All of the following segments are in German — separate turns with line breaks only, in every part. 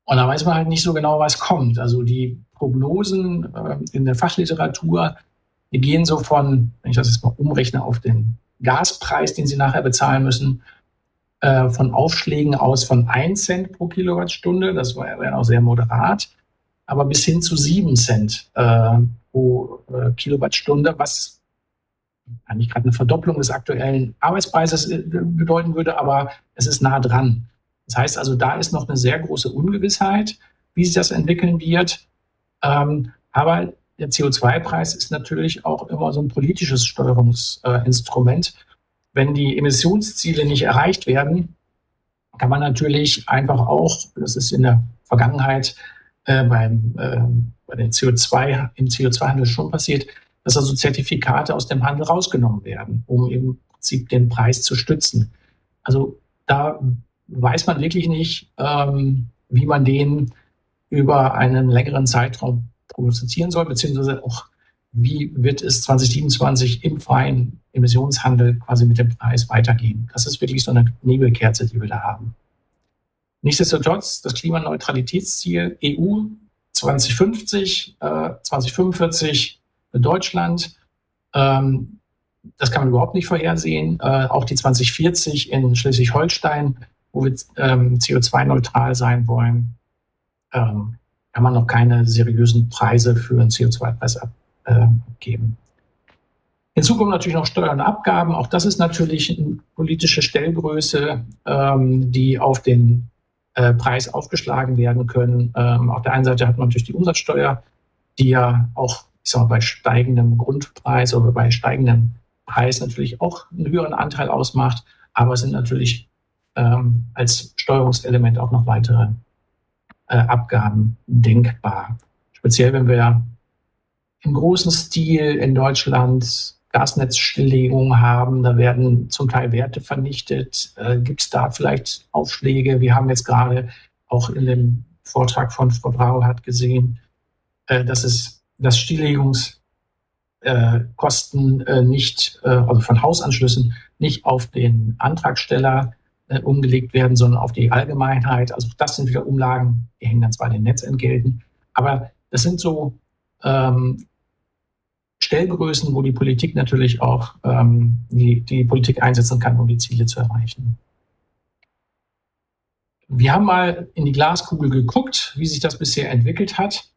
Und da weiß man halt nicht so genau, was kommt. Also die Prognosen in der Fachliteratur, die gehen so von, wenn ich das jetzt mal umrechne auf den Gaspreis, den Sie nachher bezahlen müssen, von Aufschlägen aus von 1 Cent pro Kilowattstunde, das wäre auch sehr moderat, aber bis hin zu 7 Cent pro Kilowattstunde, was eigentlich gerade eine Verdopplung des aktuellen Arbeitspreises bedeuten würde, aber es ist nah dran. Das heißt also, da ist noch eine sehr große Ungewissheit, wie sich das entwickeln wird. Aber der CO2-Preis ist natürlich auch immer so ein politisches Steuerungsinstrument. Wenn die Emissionsziele nicht erreicht werden, kann man natürlich einfach auch, das ist in der Vergangenheit bei den im CO2-Handel schon passiert, dass also Zertifikate aus dem Handel rausgenommen werden, um im Prinzip den Preis zu stützen. Also da weiß man wirklich nicht, wie man den über einen längeren Zeitraum prognostizieren soll, beziehungsweise auch, wie wird es 2027 im freien Emissionshandel quasi mit dem Preis weitergehen. Das ist wirklich so eine Nebelkerze, die wir da haben. Nichtsdestotrotz, das Klimaneutralitätsziel EU 2050, 2045 für Deutschland, das kann man überhaupt nicht vorhersehen. Auch die 2040 in Schleswig-Holstein, wo wir CO2-neutral sein wollen, kann man noch keine seriösen Preise für einen CO2-Preis abgeben. Hinzu kommen natürlich noch Steuern und Abgaben. Auch das ist natürlich eine politische Stellgröße, die auf den Preis aufgeschlagen werden können. Auf der einen Seite hat man natürlich die Umsatzsteuer, die ja auch, ich sag mal, bei steigendem Grundpreis oder bei steigendem Preis natürlich auch einen höheren Anteil ausmacht. Aber es sind natürlich als Steuerungselement auch noch weitere Abgaben denkbar. Speziell, wenn wir im großen Stil in Deutschland Gasnetzstilllegungen haben, da werden zum Teil Werte vernichtet. Gibt es da vielleicht Aufschläge? Wir haben jetzt gerade auch in dem Vortrag von Frau Brauhardt gesehen, dass Stilllegungskosten nicht, also von Hausanschlüssen, nicht auf den Antragsteller umgelegt werden, sondern auf die Allgemeinheit. Also das sind wieder Umlagen, die hängen dann zwar an den Netzentgelten, aber das sind so Stellgrößen, wo die Politik natürlich auch die Politik einsetzen kann, um die Ziele zu erreichen. Wir haben mal in die Glaskugel geguckt, wie sich das bisher entwickelt hat.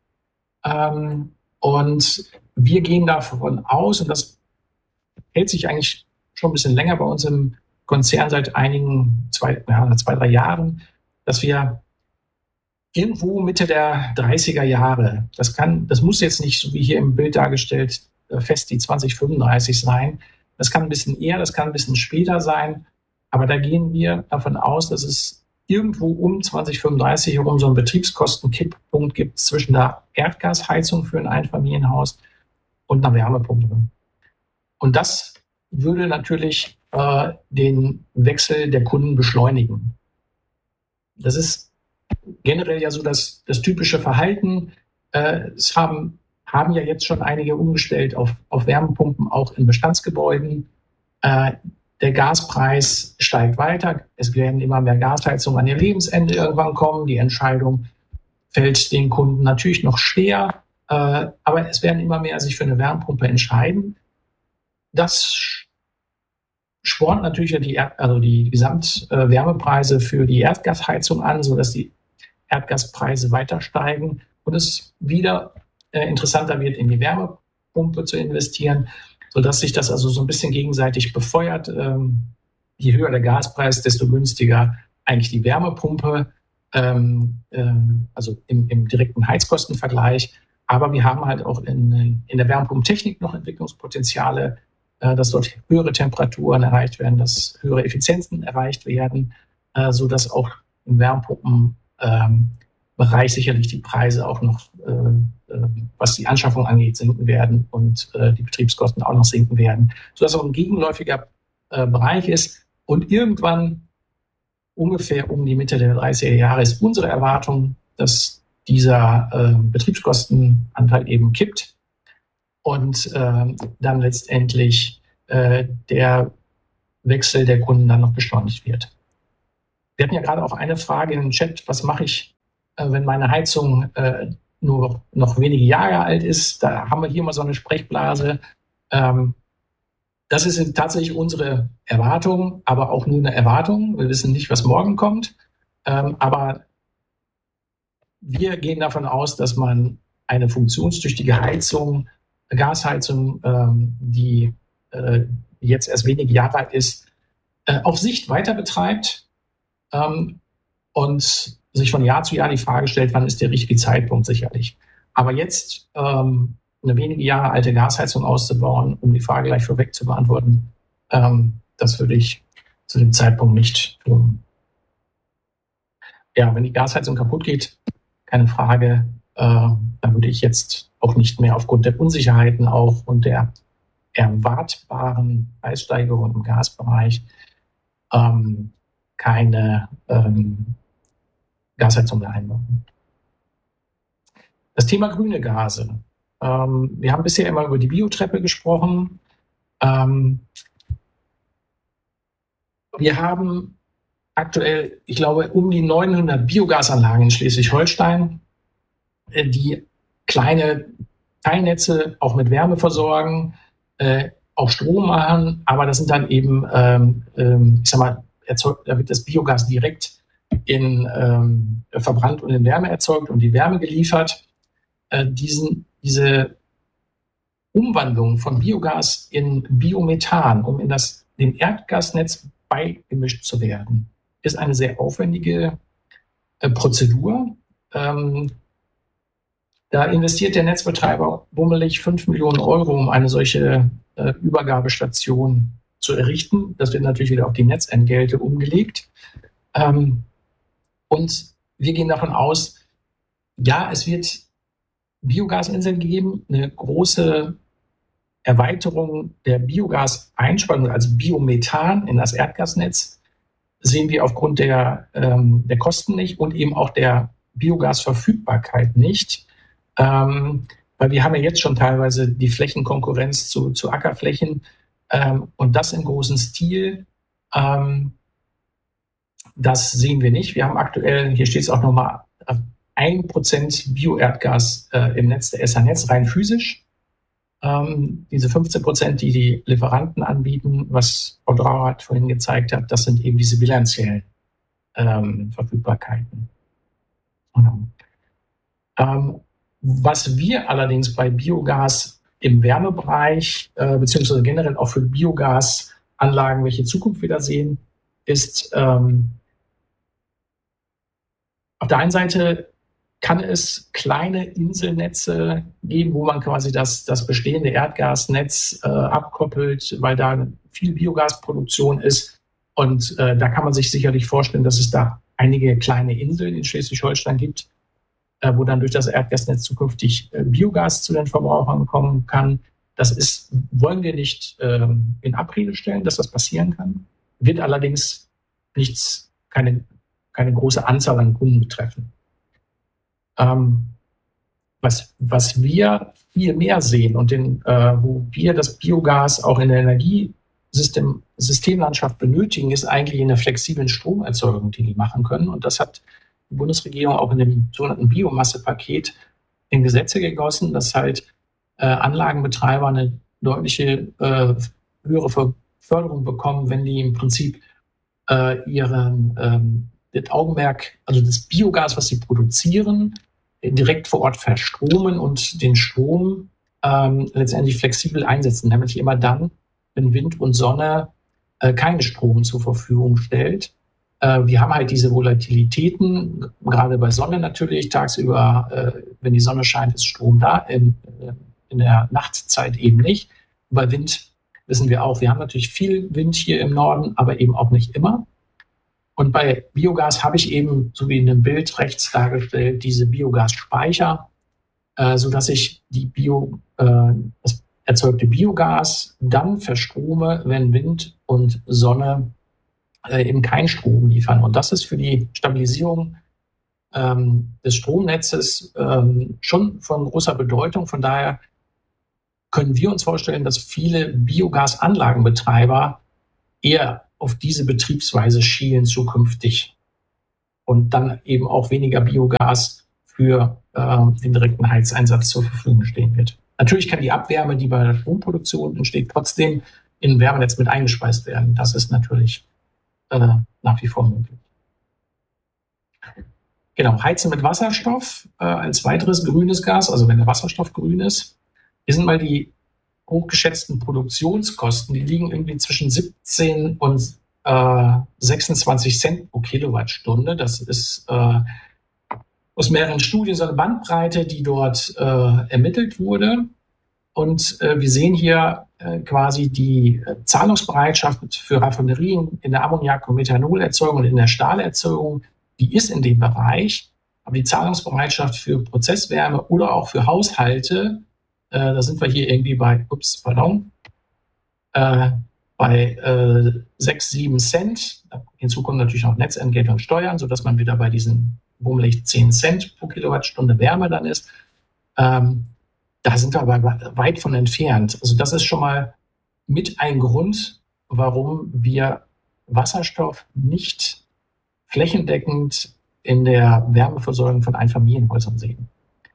Und wir gehen davon aus, und das hält sich eigentlich schon ein bisschen länger bei uns im Konzern seit zwei, 3 Jahren, dass wir irgendwo Mitte der 30er Jahre, das muss jetzt nicht so wie hier im Bild dargestellt fest die 2035 sein. Das kann ein bisschen eher, das kann ein bisschen später sein. Aber da gehen wir davon aus, dass es irgendwo um 2035 herum so einen Betriebskostenkipppunkt gibt zwischen der Erdgasheizung für ein Einfamilienhaus und einer Wärmepumpe. Und das würde natürlich den Wechsel der Kunden beschleunigen. Das ist generell ja so das typische Verhalten. Es haben ja jetzt schon einige umgestellt auf Wärmepumpen, auch in Bestandsgebäuden. Der Gaspreis steigt weiter. Es werden immer mehr Gasheizungen an ihr Lebensende irgendwann kommen. Die Entscheidung fällt den Kunden natürlich noch schwer, aber es werden immer mehr sich für eine Wärmepumpe entscheiden. Das spornt natürlich die Gesamtwärmepreise für die Erdgasheizung an, sodass die Erdgaspreise weiter steigen und es wieder interessanter wird, in die Wärmepumpe zu investieren, sodass sich das also so ein bisschen gegenseitig befeuert. Je höher der Gaspreis, desto günstiger eigentlich die Wärmepumpe, also im direkten Heizkostenvergleich. Aber wir haben halt auch in der Wärmepumpentechnik noch Entwicklungspotenziale, dass dort höhere Temperaturen erreicht werden, dass höhere Effizienzen erreicht werden, sodass auch im Wärmepumpenbereich sicherlich die Preise auch noch, was die Anschaffung angeht, sinken werden und die Betriebskosten auch noch sinken werden, sodass auch ein gegenläufiger Bereich ist. Und irgendwann, ungefähr um die Mitte der 30er Jahre, ist unsere Erwartung, dass dieser Betriebskostenanteil eben kippt und dann letztendlich der Wechsel der Kunden dann noch beschleunigt wird. Wir hatten ja gerade auch eine Frage im Chat, was mache ich wenn meine Heizung nur noch wenige Jahre alt ist. Da haben wir hier mal so eine Sprechblase. Das ist tatsächlich unsere Erwartung, aber auch nur eine Erwartung. Wir wissen nicht, was morgen kommt. Aber wir gehen davon aus, dass man eine funktionstüchtige Heizung, Gasheizung, die jetzt erst wenige Jahre alt ist, auf Sicht weiter betreibt und sich von Jahr zu Jahr die Frage stellt, wann ist der richtige Zeitpunkt sicherlich. Aber jetzt eine wenige Jahre alte Gasheizung auszubauen, um die Frage gleich vorweg zu beantworten, das würde ich zu dem Zeitpunkt nicht tun. Ja, wenn die Gasheizung kaputt geht, keine Frage, dann würde ich jetzt auch nicht mehr aufgrund der Unsicherheiten auch und der erwartbaren Preissteigerung im Gasbereich keine Gasheizung mehr einbauen. Das Thema grüne Gase. Wir haben bisher immer über die Biotreppe gesprochen. Wir haben aktuell, ich glaube, um die 900 Biogasanlagen in Schleswig-Holstein, die kleine Teilnetze auch mit Wärme versorgen, auch Strom machen, aber das sind dann eben, ich sag mal, da wird das Biogas direkt verbrannt und in Wärme erzeugt und die Wärme geliefert. Diese Umwandlung von Biogas in Biomethan, um in dem Erdgasnetz beigemischt zu werden, ist eine sehr aufwendige Prozedur. Da investiert der Netzbetreiber bummelig 5 Millionen Euro, um eine solche Übergabestation zu errichten. Das wird natürlich wieder auf die Netzentgelte umgelegt. Und wir gehen davon aus, ja, es wird Biogasinseln geben, eine große Erweiterung der Biogaseinspeisung, also Biomethan in das Erdgasnetz, sehen wir aufgrund der Kosten nicht und eben auch der Biogasverfügbarkeit nicht. Weil wir haben ja jetzt schon teilweise die Flächenkonkurrenz zu Ackerflächen und das im großen Stil. Das sehen wir nicht. Wir haben aktuell, hier steht es auch nochmal, 1% Bioerdgas im Netz der SA-Netz, rein physisch. Diese 15%, die die Lieferanten anbieten, was Frau Drauert vorhin gezeigt hat, das sind eben diese bilanziellen Verfügbarkeiten. Was wir allerdings bei Biogas im Wärmebereich, beziehungsweise generell auch für Biogasanlagen, welche Zukunft wir da sehen, ist auf der einen Seite kann es kleine Inselnetze geben, wo man quasi das bestehende Erdgasnetz abkoppelt, weil da viel Biogasproduktion ist. Und da kann man sich sicherlich vorstellen, dass es da einige kleine Inseln in Schleswig-Holstein gibt, wo dann durch das Erdgasnetz zukünftig Biogas zu den Verbrauchern kommen kann. Das wollen wir nicht in Abrede stellen, dass das passieren kann, wird allerdings keine große Anzahl an Kunden betreffen. Was wir viel mehr sehen und wo wir das Biogas auch in der Energiesystemlandschaft benötigen, ist eigentlich in der flexiblen Stromerzeugung, die machen können. Und das hat die Bundesregierung auch in dem sogenannten Biomassepaket in Gesetze gegossen, dass halt Anlagenbetreiber eine deutliche höhere Förderung bekommen, wenn die im Prinzip das Augenmerk, also das Biogas, was sie produzieren, direkt vor Ort verstromen und den Strom letztendlich flexibel einsetzen, nämlich immer dann, wenn Wind und Sonne keinen Strom zur Verfügung stellt. Wir haben halt diese Volatilitäten, gerade bei Sonne natürlich, tagsüber, wenn die Sonne scheint, ist Strom da, in der Nachtzeit eben nicht. Bei Wind wissen wir auch, wir haben natürlich viel Wind hier im Norden, aber eben auch nicht immer. Und bei Biogas habe ich eben, so wie in dem Bild rechts dargestellt, diese Biogasspeicher, sodass ich das erzeugte Biogas dann verstrome, wenn Wind und Sonne eben keinen Strom liefern. Und das ist für die Stabilisierung des Stromnetzes schon von großer Bedeutung. Von daher können wir uns vorstellen, dass viele Biogasanlagenbetreiber eher auf diese Betriebsweise schielen zukünftig. und dann eben auch weniger Biogas für den direkten Heizeinsatz zur Verfügung stehen wird. Natürlich kann die Abwärme, die bei der Stromproduktion entsteht, trotzdem in ein Wärmenetz mit eingespeist werden. Das ist natürlich nach wie vor möglich. Genau, Heizen mit Wasserstoff als weiteres grünes Gas, also wenn der Wasserstoff grün ist, hier sind mal die hochgeschätzten Produktionskosten, die liegen irgendwie zwischen 17 und 26 Cent pro Kilowattstunde. Das ist aus mehreren Studien so eine Bandbreite, die dort ermittelt wurde. Und wir sehen hier quasi die Zahlungsbereitschaft für Raffinerien in der Ammoniak- und Methanolerzeugung und in der Stahlerzeugung, die ist in dem Bereich. Aber die Zahlungsbereitschaft für Prozesswärme oder auch für Haushalte, da sind wir hier irgendwie bei, bei 6, 7 Cent. Hinzu kommen natürlich noch Netzentgelte und Steuern, sodass man wieder bei diesen bummelig 10 Cent pro Kilowattstunde Wärme dann ist. Da sind wir aber weit von entfernt. Also das ist schon mal mit ein Grund, warum wir Wasserstoff nicht flächendeckend in der Wärmeversorgung von Einfamilienhäusern sehen.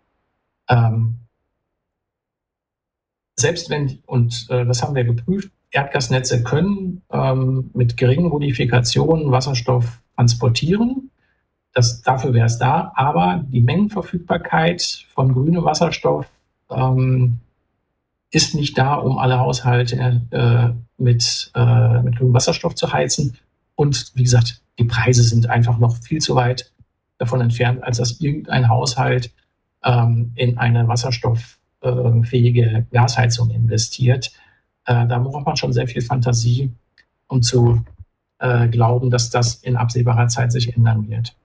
Selbst wenn, und das haben wir geprüft, Erdgasnetze können mit geringen Modifikationen Wasserstoff transportieren. Dafür wäre es da, aber die Mengenverfügbarkeit von grünem Wasserstoff ist nicht da, um alle Haushalte mit grünem Wasserstoff zu heizen. Und wie gesagt, die Preise sind einfach noch viel zu weit davon entfernt, als dass irgendein Haushalt in eine wasserstofffähige Gasheizung investiert. Da braucht man schon sehr viel Fantasie, um zu glauben, dass das in absehbarer Zeit sich ändern wird.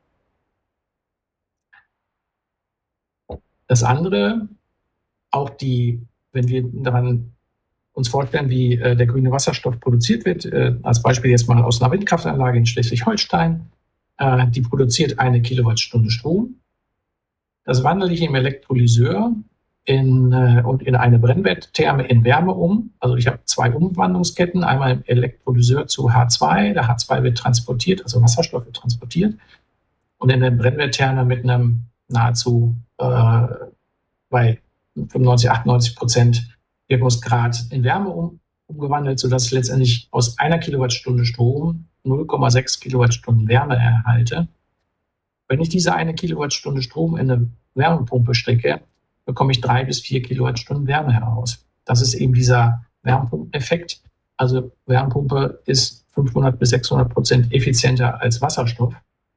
Das andere, auch wenn wir daran uns vorstellen, wie der grüne Wasserstoff produziert wird, als Beispiel jetzt mal aus einer Windkraftanlage in Schleswig-Holstein, die produziert 1 Kilowattstunde Strom. Das wandle ich im Elektrolyseur und in eine Brennwerttherme in Wärme um. Also ich habe 2 Umwandlungsketten, einmal im Elektrolyseur zu H2. Der H2 wird transportiert, also Wasserstoff wird transportiert. Und in der Brennwerttherme mit einem nahezu bei 95, 98% Wirkungsgrad in Wärme umgewandelt, sodass ich letztendlich aus 1 Kilowattstunde Strom 0,6 Kilowattstunden Wärme erhalte. Wenn ich diese 1 Kilowattstunde Strom in eine Wärmepumpe stecke, bekomme ich 3 bis 4 Kilowattstunden Wärme heraus. Das ist eben dieser Wärmepumpeneffekt. Also Wärmepumpe ist 500 bis 600% effizienter als Wasserstoff.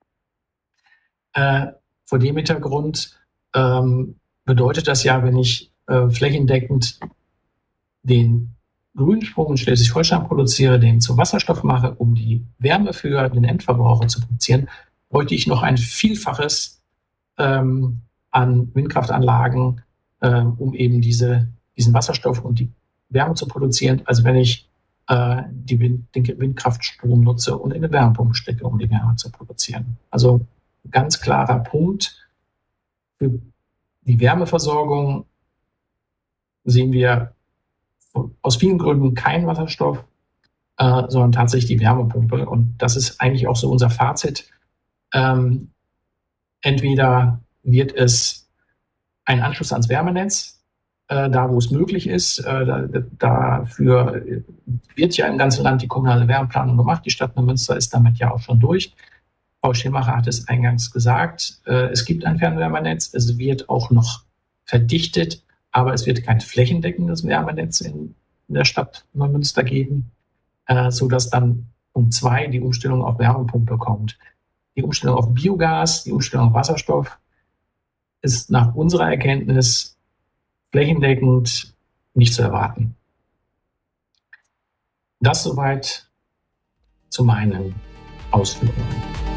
Vor dem Hintergrund bedeutet das ja, wenn ich flächendeckend den Grünstrom in Schleswig-Holstein produziere, den zu Wasserstoff mache, um die Wärme für den Endverbraucher zu produzieren, bräuchte ich noch ein Vielfaches an Windkraftanlagen, um eben diesen Wasserstoff und die Wärme zu produzieren, als wenn ich den Windkraftstrom nutze und in eine Wärmepumpe stecke, um die Wärme zu produzieren. Also ganz klarer Punkt. Für die Wärmeversorgung sehen wir aus vielen Gründen keinen Wasserstoff, sondern tatsächlich die Wärmepumpe. Und das ist eigentlich auch so unser Fazit. Entweder wird es ein Anschluss ans Wärmenetz, da wo es möglich ist. Dafür wird ja im ganzen Land die kommunale Wärmeplanung gemacht. Die Stadt Neumünster ist damit ja auch schon durch. Frau Schirmacher hat es eingangs gesagt. Es gibt ein Fernwärmenetz. Es wird auch noch verdichtet, aber es wird kein flächendeckendes Wärmenetz in der Stadt Neumünster geben, sodass dann Punkt 2 die Umstellung auf Wärmepumpe kommt. Die Umstellung auf Biogas, die Umstellung auf Wasserstoff ist nach unserer Erkenntnis flächendeckend nicht zu erwarten. Das soweit zu meinen Ausführungen.